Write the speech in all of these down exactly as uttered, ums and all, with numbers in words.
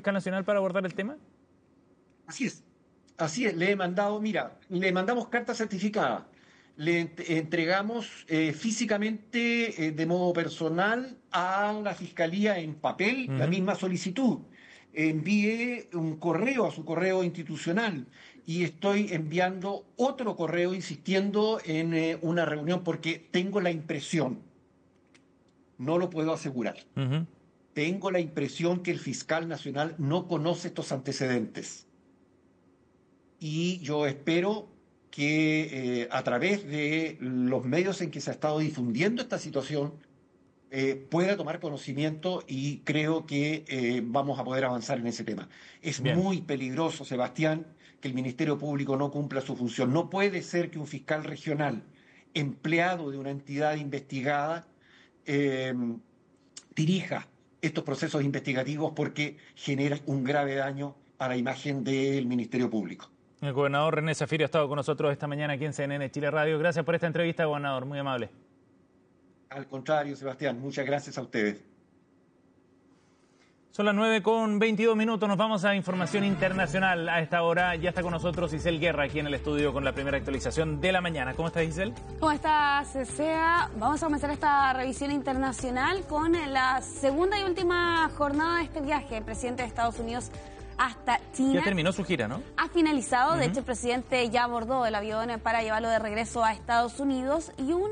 fiscal nacional para abordar el tema? Así es, así es. Le he mandado, mira, le mandamos carta certificada. Le ent- entregamos eh, físicamente, eh, de modo personal, a la Fiscalía en papel la Ujú. misma solicitud. Envié un correo a su correo institucional y estoy enviando otro correo insistiendo en eh, una reunión porque tengo la impresión, no lo puedo asegurar, Ujú. tengo la impresión que el fiscal nacional no conoce estos antecedentes. Y yo espero que eh, a través de los medios en que se ha estado difundiendo esta situación eh, pueda tomar conocimiento y creo que eh, vamos a poder avanzar en ese tema. Es Bien. muy peligroso, Sebastián, que el Ministerio Público no cumpla su función. No puede ser que un fiscal regional, empleado de una entidad investigada, eh, dirija estos procesos investigativos porque genera un grave daño a la imagen del Ministerio Público. El gobernador René Zafiro ha estado con nosotros esta mañana aquí en C N N Chile Radio. Gracias por esta entrevista, gobernador. Muy amable. Al contrario, Sebastián, muchas gracias a ustedes. Son las nueve con veintidós minutos, nos vamos a información internacional. A esta hora ya está con nosotros Isel Guerra aquí en el estudio con la primera actualización de la mañana. ¿Cómo estás, Isel? ¿Cómo estás, Cesea? Vamos a comenzar esta revisión internacional con la segunda y última jornada de este viaje. El presidente de Estados Unidos hasta China. Ya terminó su gira, ¿no? Ha finalizado, Uh-huh. de hecho el presidente ya abordó el avión para llevarlo de regreso a Estados Unidos y un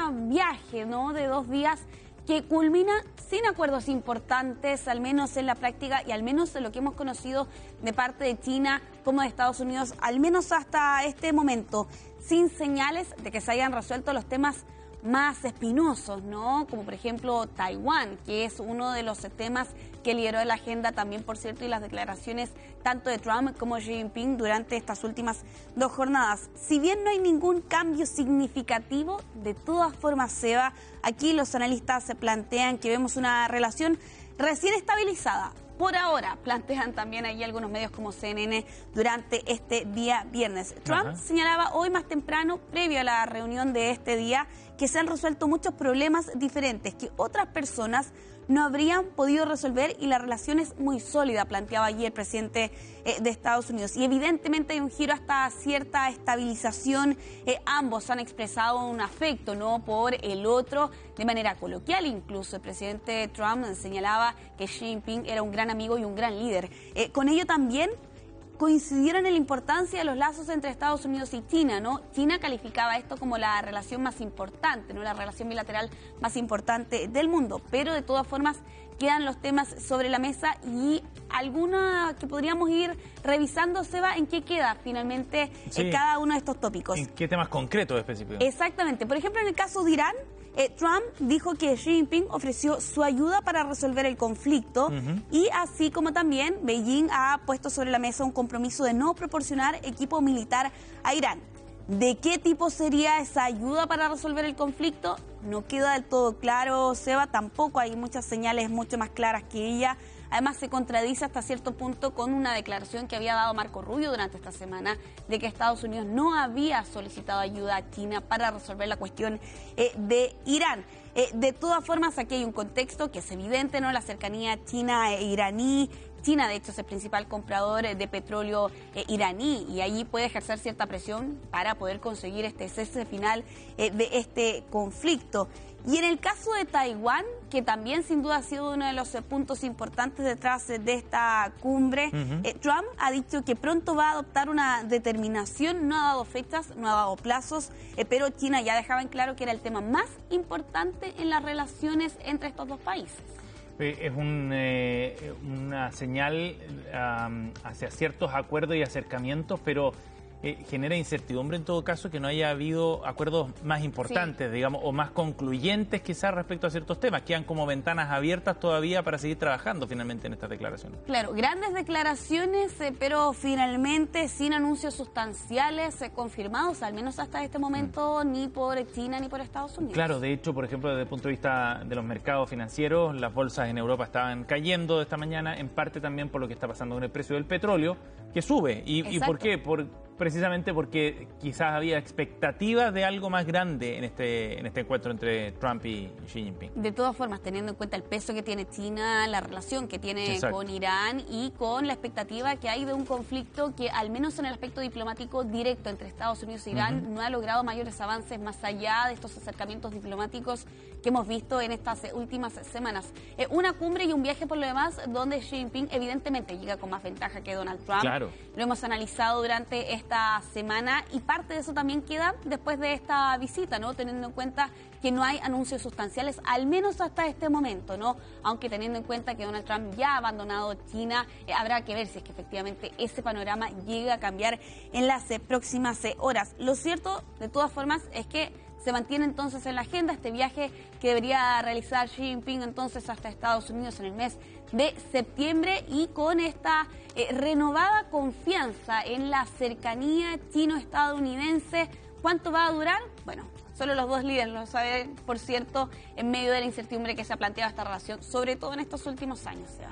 viaje, ¿no?, de dos días que culmina sin acuerdos importantes, al menos en la práctica y al menos en lo que hemos conocido de parte de China como de Estados Unidos, al menos hasta este momento, sin señales de que se hayan resuelto los temas más espinosos, ¿no? Como por ejemplo Taiwán, que es uno de los temas que lideró la agenda también, por cierto, y las declaraciones tanto de Trump como Xi Jinping durante estas últimas dos jornadas. Si bien no hay ningún cambio significativo, de todas formas, Seba, aquí los analistas se plantean que vemos una relación recién estabilizada. Por ahora, plantean también ahí algunos medios como C N N durante este día viernes. Trump Ajá. señalaba hoy más temprano, previo a la reunión de este día, que se han resuelto muchos problemas diferentes que otras personas no habrían podido resolver y la relación es muy sólida, planteaba allí el presidente eh, de Estados Unidos. Y evidentemente hay un giro hasta cierta estabilización. Eh, ambos han expresado un afecto, ¿no?, por el otro de manera coloquial. Incluso el presidente Trump señalaba que Xi Jinping era un gran amigo y un gran líder. Eh, con ello también coincidieron en la importancia de los lazos entre Estados Unidos y China, ¿no? China calificaba esto como la relación más importante, ¿no?, la relación bilateral más importante del mundo, pero de todas formas quedan los temas sobre la mesa y alguna que podríamos ir revisando, Seba, en qué queda finalmente Sí. eh, cada uno de estos tópicos. ¿En qué temas concretos específicos? Exactamente. Por ejemplo, en el caso de Irán, eh, Trump dijo que Xi Jinping ofreció su ayuda para resolver el conflicto Uh-huh. y así como también Beijing ha puesto sobre la mesa un compromiso de no proporcionar equipo militar a Irán. ¿De qué tipo sería esa ayuda para resolver el conflicto? No queda del todo claro, Seba, tampoco hay muchas señales mucho más claras que ella. Además, se contradice hasta cierto punto con una declaración que había dado Marco Rubio durante esta semana de que Estados Unidos no había solicitado ayuda a China para resolver la cuestión eh, de Irán. Eh, de todas formas, aquí hay un contexto que es evidente, ¿no? La cercanía china e iraní. China, de hecho, es el principal comprador de petróleo eh, iraní y allí puede ejercer cierta presión para poder conseguir este cese final eh, de este conflicto. Y en el caso de Taiwán, que también sin duda ha sido uno de los eh, puntos importantes detrás de esta cumbre, Uh-huh. eh, Trump ha dicho que pronto va a adoptar una determinación, no ha dado fechas, no ha dado plazos, eh, pero China ya dejaba en claro que era el tema más importante en las relaciones entre estos dos países. Es un, eh, una señal um, hacia ciertos acuerdos y acercamientos, pero eh, genera incertidumbre en todo caso que no haya habido acuerdos más importantes, sí, digamos, o más concluyentes quizás respecto a ciertos temas. Quedan como ventanas abiertas todavía para seguir trabajando finalmente en estas declaraciones. Claro, grandes declaraciones, eh, pero finalmente sin anuncios sustanciales eh, confirmados, al menos hasta este momento, mm. ni por China ni por Estados Unidos. Claro, de hecho, por ejemplo, desde el punto de vista de los mercados financieros, las bolsas en Europa estaban cayendo de esta mañana, en parte también por lo que está pasando con el precio del petróleo, que sube. ¿Y, ¿y por qué? Por precisamente porque quizás había expectativas de algo más grande en este, en este encuentro entre Trump y Xi Jinping. De todas formas, teniendo en cuenta el peso que tiene China, la relación que tiene Exacto. con Irán y con la expectativa que hay de un conflicto que, al menos en el aspecto diplomático directo entre Estados Unidos e Irán, uh-huh. no ha logrado mayores avances más allá de estos acercamientos diplomáticos que hemos visto en estas últimas semanas. Eh, una cumbre y un viaje por lo demás donde Xi Jinping evidentemente llega con más ventaja que Donald Trump. Claro. Lo hemos analizado durante esta semana y parte de eso también queda después de esta visita, ¿no? Teniendo en cuenta que no hay anuncios sustanciales, al menos hasta este momento, ¿no? Aunque teniendo en cuenta que Donald Trump ya ha abandonado China, eh, habrá que ver si es que efectivamente ese panorama llega a cambiar en las eh, próximas eh, horas. Lo cierto, de todas formas, es que se mantiene entonces en la agenda este viaje que debería realizar Xi Jinping entonces hasta Estados Unidos en el mes de septiembre, y con esta eh, renovada confianza en la cercanía chino-estadounidense. ¿Cuánto va a durar? Bueno, solo los dos líderes lo saben, por cierto, en medio de la incertidumbre que se ha planteado esta relación, sobre todo en estos últimos años, Seba.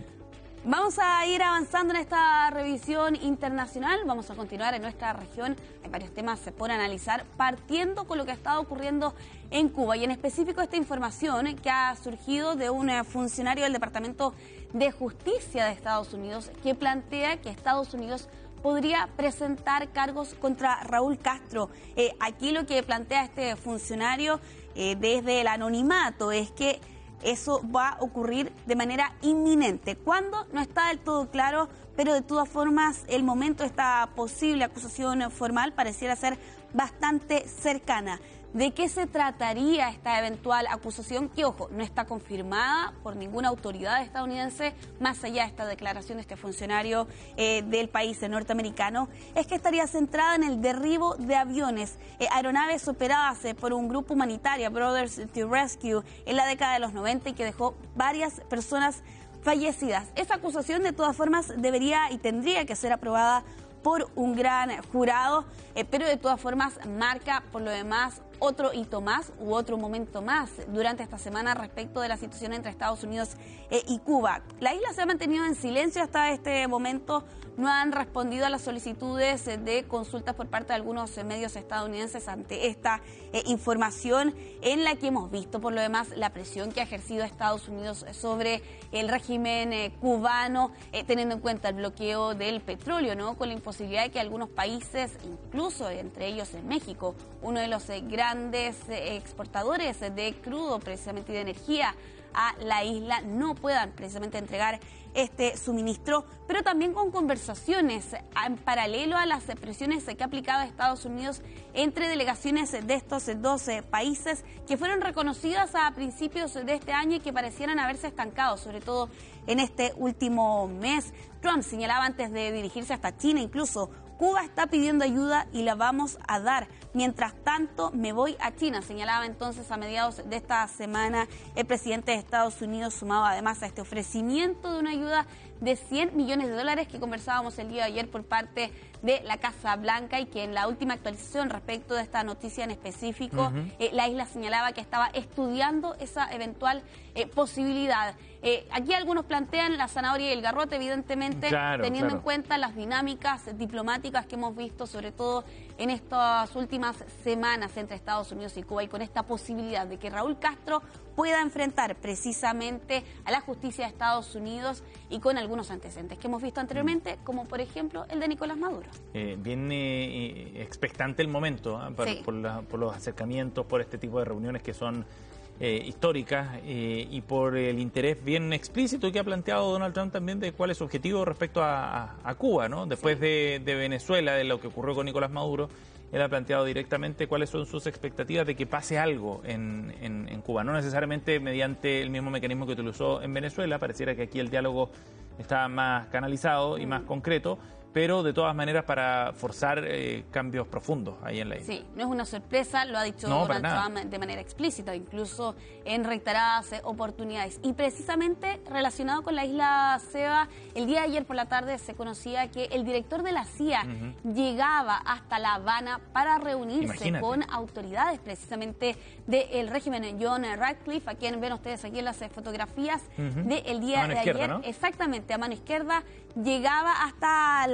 Vamos a ir avanzando en esta revisión internacional, vamos a continuar en nuestra región. Hay varios temas por analizar, partiendo con lo que ha estado ocurriendo en Cuba, y en específico esta información que ha surgido de un funcionario del Departamento de Justicia de Estados Unidos que plantea que Estados Unidos podría presentar cargos contra Raúl Castro. Eh, aquí lo que plantea este funcionario eh, desde el anonimato es que eso va a ocurrir de manera inminente. ¿Cuándo? No está del todo claro, pero de todas formas el momento de esta posible acusación formal pareciera ser bastante cercana. ¿De qué se trataría esta eventual acusación? Que, ojo, no está confirmada por ninguna autoridad estadounidense, más allá de esta declaración de este funcionario eh, del país norteamericano. Es que estaría centrada en el derribo de aviones, eh, aeronaves operadas eh, por un grupo humanitario, Brothers to Rescue, en la década de los noventa, y que dejó varias personas fallecidas. Esa acusación, de todas formas, debería y tendría que ser aprobada por un gran jurado, eh, pero de todas formas marca por lo demás otro hito más u otro momento más durante esta semana respecto de la situación entre Estados Unidos eh, y Cuba. La isla se ha mantenido en silencio hasta este momento, no han respondido a las solicitudes eh, de consultas por parte de algunos eh, medios estadounidenses ante esta eh, información, en la que hemos visto por lo demás la presión que ha ejercido Estados Unidos sobre el régimen eh, cubano, eh, teniendo en cuenta el bloqueo del petróleo, ¿no? Con la imposibilidad de que algunos países, incluso entre ellos en México, uno de los eh, grandes grandes exportadores de crudo precisamente y de energía a la isla, no puedan precisamente entregar este suministro, pero también con conversaciones en paralelo a las presiones que ha aplicado Estados Unidos entre delegaciones de estos dos países que fueron reconocidas a principios de este año y que parecieran haberse estancado, sobre todo en este último mes. Trump señalaba antes de dirigirse hasta China, incluso: Cuba está pidiendo ayuda y la vamos a dar. Mientras tanto, me voy a China, señalaba entonces a mediados de esta semana el presidente de Estados Unidos, sumado además a este ofrecimiento de una ayuda de cien millones de dólares que conversábamos el día de ayer por parte de la Casa Blanca, y que en la última actualización respecto de esta noticia en específico, uh-huh. eh, la isla señalaba que estaba estudiando esa eventual eh, posibilidad. Eh, aquí algunos plantean la zanahoria y el garrote, evidentemente, claro, teniendo claro. en cuenta las dinámicas diplomáticas que hemos visto, sobre todo en estas últimas semanas entre Estados Unidos y Cuba, y con esta posibilidad de que Raúl Castro pueda enfrentar precisamente a la justicia de Estados Unidos, y con algunos antecedentes que hemos visto anteriormente, como por ejemplo el de Nicolás Maduro. Eh, bien eh, expectante el momento, ¿eh? por, sí. por, la, por los acercamientos, por este tipo de reuniones que son eh, históricas, eh, y por el interés bien explícito que ha planteado Donald Trump también de cuál es su objetivo respecto a, a, a Cuba, ¿no? Después sí. de, de Venezuela, de lo que ocurrió con Nicolás Maduro, él ha planteado directamente cuáles son sus expectativas de que pase algo en, en, en Cuba. No necesariamente mediante el mismo mecanismo que utilizó en Venezuela, pareciera que aquí el diálogo está más canalizado y más concreto, pero de todas maneras para forzar eh, cambios profundos ahí en la isla. Sí, no es una sorpresa, lo ha dicho no, Donald Trump de manera explícita, incluso en reiteradas eh, oportunidades. Y precisamente relacionado con la isla Ceba, el día de ayer por la tarde se conocía que el director de la C I A uh-huh. llegaba hasta La Habana para reunirse Imagínate. con autoridades precisamente del régimen. John Ratcliffe, a quien ven ustedes aquí en las fotografías uh-huh. del día de izquierda, ayer, ¿no? exactamente, a mano izquierda, llegaba hasta la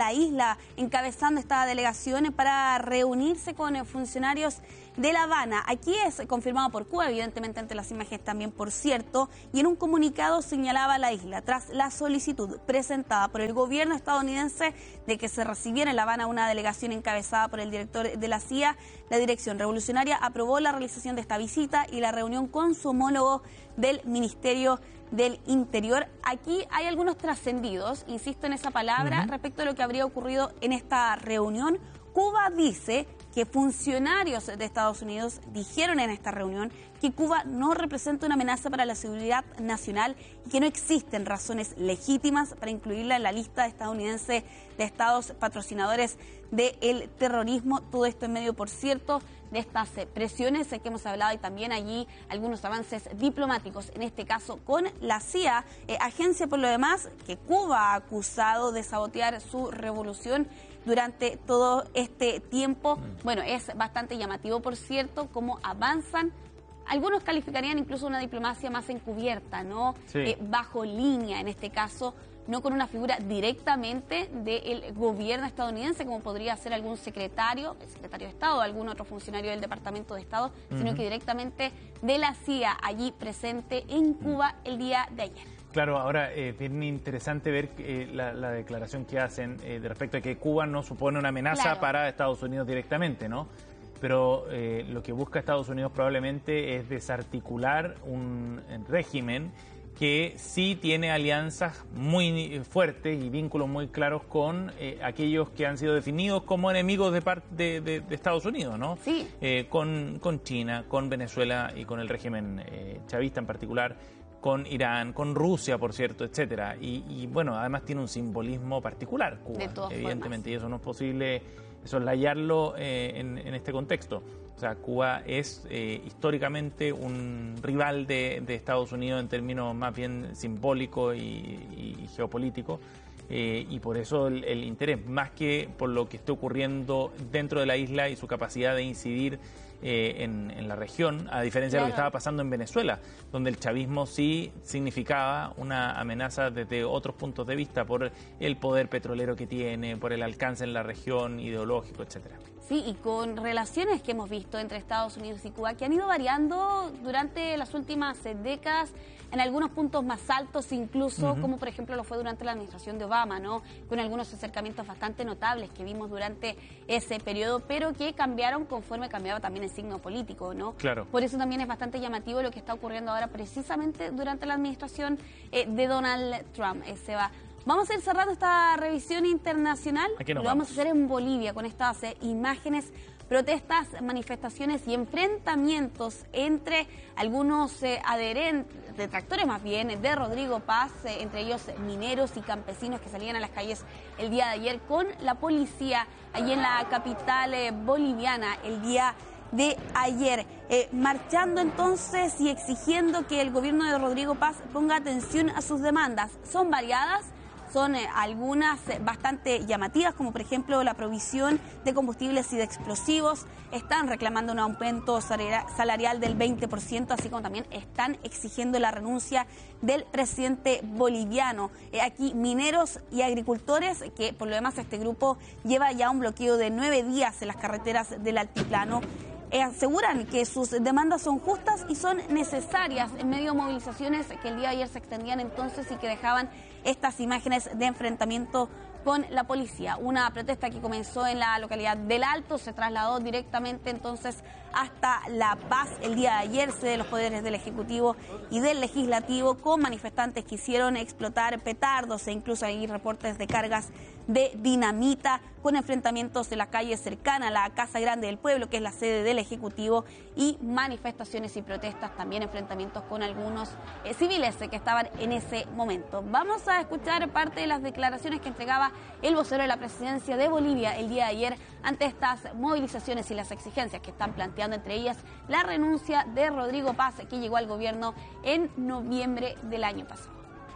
la isla, encabezando esta delegación para reunirse con funcionarios de La Habana. Aquí es confirmado por Cuba, evidentemente ante las imágenes también, por cierto, y en un comunicado señalaba la isla, tras la solicitud presentada por el gobierno estadounidense de que se recibiera en La Habana una delegación encabezada por el director de la C I A, la Dirección Revolucionaria aprobó la realización de esta visita y la reunión con su homólogo del Ministerio del Interior. Aquí hay algunos trascendidos, insisto en esa palabra, uh-huh. respecto a lo que habría ocurrido en esta reunión. Cuba dice que funcionarios de Estados Unidos dijeron en esta reunión que Cuba no representa una amenaza para la seguridad nacional y que no existen razones legítimas para incluirla en la lista estadounidense de estados patrocinadores del terrorismo. Todo esto en medio, por cierto, de estas presiones que hemos hablado y también allí algunos avances diplomáticos, en este caso con la C I A, eh, agencia por lo demás que Cuba ha acusado de sabotear su revolución durante todo este tiempo. Bueno, es bastante llamativo, por cierto, cómo avanzan. Algunos calificarían incluso una diplomacia más encubierta, ¿no? Sí. Eh, bajo línea, en este caso, no con una figura directamente del gobierno estadounidense, como podría ser algún secretario, el secretario de Estado, algún otro funcionario del Departamento de Estado, uh-huh. sino que directamente de la C I A, allí presente en Cuba el día de ayer. Claro, ahora es eh, bien interesante ver eh, la, la declaración que hacen eh, de respecto a que Cuba no supone una amenaza claro. para Estados Unidos directamente, ¿no? Pero eh, lo que busca Estados Unidos probablemente es desarticular un régimen que sí tiene alianzas muy fuertes y vínculos muy claros con eh, aquellos que han sido definidos como enemigos de, parte de, de, de Estados Unidos, ¿no? Sí. Eh, con, con China, con Venezuela y con el régimen eh, chavista en particular, con Irán, con Rusia, por cierto, etcétera. Y, y bueno, además tiene un simbolismo particular, Cuba, de todas evidentemente, formas. Y eso no es posible soslayarlo eh, en, en este contexto. O sea, Cuba es eh, históricamente un rival de, de Estados Unidos en términos más bien simbólicos y, y geopolíticos. Eh, y por eso el, el interés, más que por lo que esté ocurriendo dentro de la isla y su capacidad de incidir eh, en, en la región, a diferencia claro. de lo que estaba pasando en Venezuela, donde el chavismo sí significaba una amenaza desde otros puntos de vista por el poder petrolero que tiene, por el alcance en la región, ideológico, etcétera. Sí, y con relaciones que hemos visto entre Estados Unidos y Cuba, que han ido variando durante las últimas décadas, en algunos puntos más altos incluso, uh-huh. como por ejemplo lo fue durante la administración de Obama, ¿no? Con algunos acercamientos bastante notables que vimos durante ese periodo, pero que cambiaron conforme cambiaba también el signo político, ¿no? Claro. Por eso también es bastante llamativo lo que está ocurriendo ahora precisamente durante la administración eh, de Donald Trump. Eh, se va. Vamos a ir cerrando esta revisión internacional. Aquí nos Lo vamos. vamos a hacer en Bolivia con estas eh, imágenes, protestas, manifestaciones y enfrentamientos entre algunos eh, adherentes, detractores más bien, de Rodrigo Paz, eh, entre ellos mineros y campesinos que salían a las calles el día de ayer con la policía allí en la capital eh, boliviana el día de ayer, eh, marchando entonces y exigiendo que el gobierno de Rodrigo Paz ponga atención a sus demandas. Son variadas. Son eh, algunas eh, bastante llamativas, como por ejemplo la provisión de combustibles y de explosivos. Están reclamando un aumento salarial del veinte por ciento, así como también están exigiendo la renuncia del presidente boliviano. Eh, aquí mineros y agricultores, que por lo demás este grupo lleva ya un bloqueo de nueve días en las carreteras del altiplano, Eh, aseguran que sus demandas son justas y son necesarias en medio de movilizaciones que el día de ayer se extendían entonces y que dejaban estas imágenes de enfrentamiento con la policía. Una protesta que comenzó en la localidad del Alto, se trasladó directamente entonces hasta La Paz el día de ayer, sede de los poderes del Ejecutivo y del Legislativo, con manifestantes que hicieron explotar petardos e incluso hay reportes de cargas de dinamita, con enfrentamientos en la calle cercana a la Casa Grande del Pueblo, que es la sede del Ejecutivo, y manifestaciones y protestas, también enfrentamientos con algunos eh, civiles que estaban en ese momento. Vamos a escuchar parte de las declaraciones que entregaba el vocero de la presidencia de Bolivia el día de ayer ante estas movilizaciones y las exigencias que están planteando, entre ellas la renuncia de Rodrigo Paz, que llegó al gobierno en noviembre del año pasado.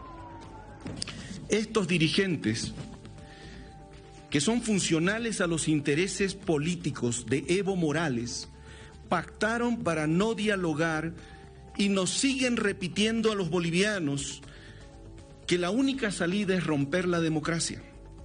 Estos dirigentes, que son funcionales a los intereses políticos de Evo Morales, pactaron para no dialogar y nos siguen repitiendo a los bolivianos que la única salida es romper la democracia.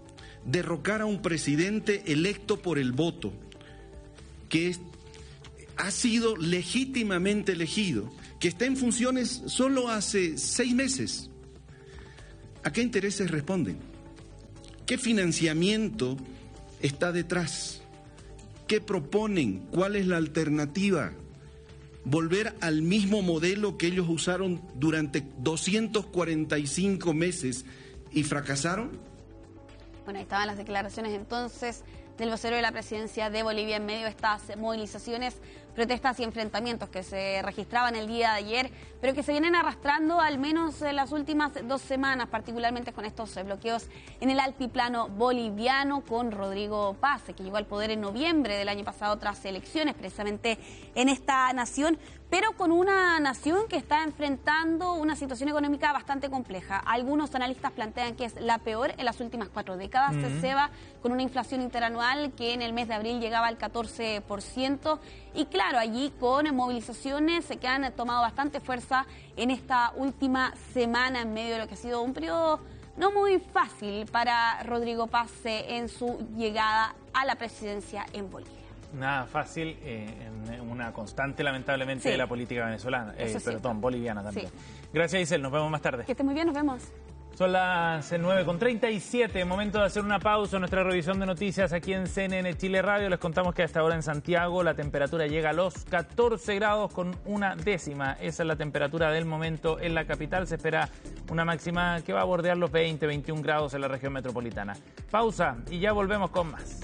derrocar a un presidente electo por el voto, que es, ha sido legítimamente elegido, que está en funciones solo hace seis meses. ¿A qué intereses responden? ¿Qué financiamiento está detrás? ¿Qué proponen? ¿Cuál es la alternativa? ¿Volver al mismo modelo que ellos usaron durante doscientos cuarenta y cinco meses y fracasaron? Bueno, ahí estaban las declaraciones entonces del vocero de la presidencia de Bolivia en medio de estas movilizaciones, protestas y enfrentamientos que se registraban el día de ayer, pero que se vienen arrastrando al menos en las últimas dos semanas, particularmente con estos bloqueos en el altiplano boliviano, con Rodrigo Paz, que llegó al poder en noviembre del año pasado tras elecciones precisamente en esta nación, pero con una nación que está enfrentando una situación económica bastante compleja. Algunos analistas plantean que es la peor en las últimas cuatro décadas. Uh-huh. Se ceba con una inflación interanual que en el mes de abril llegaba al catorce por ciento. Y claro, allí con movilizaciones que han tomado bastante fuerza en esta última semana en medio de lo que ha sido un periodo no muy fácil para Rodrigo Paz en su llegada a la presidencia en Bolivia. Nada fácil, eh, en una constante lamentablemente sí. de la política venezolana, eh, perdón, boliviana también. Sí. Gracias, Isel, nos vemos más tarde. Que esté muy bien, nos vemos. Son las nueve con treinta y siete, momento de hacer una pausa en nuestra revisión de noticias aquí en C N N Chile Radio. Les contamos que hasta ahora en Santiago la temperatura llega a los catorce grados con una décima. Esa es la temperatura del momento en la capital. Se espera una máxima que va a bordear los veinte, veintiún grados en la región metropolitana. Pausa y ya volvemos con más.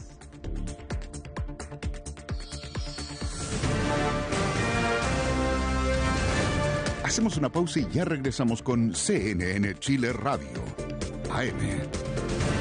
Hacemos una pausa y ya regresamos con C N N Chile Radio, A M.